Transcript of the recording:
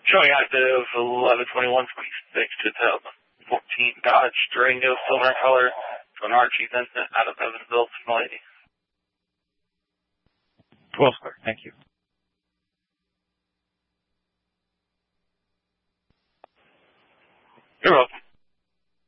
Showing active 11/21/26 2014 Dodge Durango silver color to an Archie Vincent out of Evansville, Smiley. 12 square. Thank you.